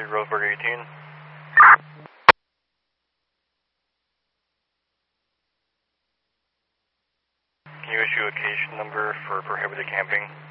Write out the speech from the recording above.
Roseburg 18. Can you issue a case number for prohibited camping?